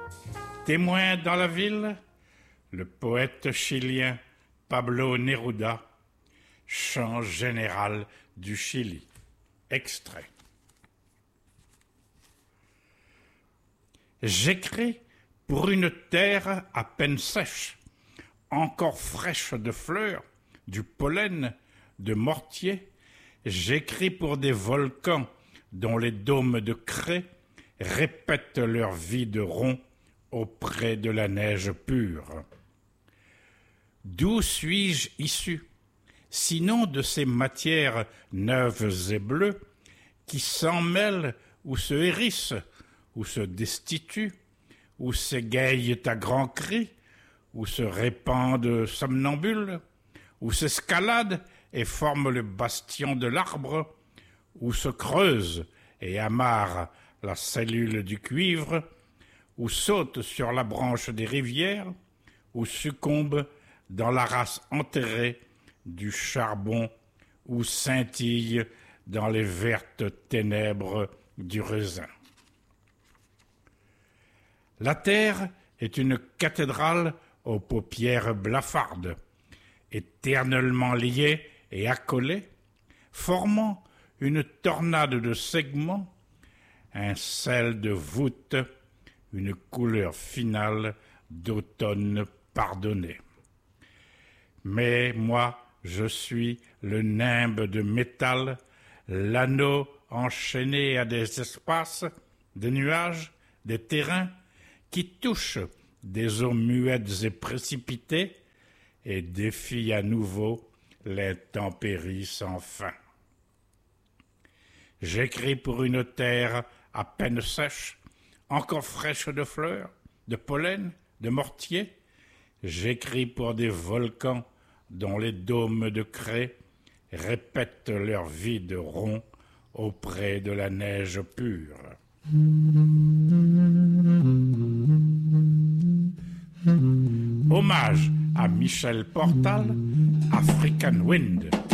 Témoin dans la ville, le poète chilien Pablo Neruda, chant général du Chili. Extrait. J'écris pour une terre à peine sèche, encore fraîche de fleurs, du pollen, de mortier. J'écris pour des volcans dont les dômes de craie répètent leur vie de rond auprès de la neige pure. D'où suis-je issu, sinon de ces matières neuves et bleues qui s'en mêlent ou se hérissent, ou se destituent, ou s'égayent à grands cris, ou se répandent somnambules, ou s'escaladent et forment le bastion de l'arbre, ou se creusent et amarrent la cellule du cuivre, ou sautent sur la branche des rivières, ou succombent dans la race enterrée du charbon, ou scintillent dans les vertes ténèbres du raisin. La terre est une cathédrale aux paupières blafardes, éternellement liée et accolée, formant une tornade de segments, un sel de voûte, une couleur finale d'automne pardonné. Mais moi, je suis le nimbe de métal, l'anneau enchaîné à des espaces, des nuages, des terrains qui touchent des eaux muettes et précipitées et défient à nouveau l'intempérie sans fin. J'écris pour une terre à peine sèche, encore fraîche de fleurs, de pollen, de mortier. J'écris pour des volcans dont les dômes de craie répètent leur vie de rond auprès de la neige pure. Hommage à Michel Portal, African Wind.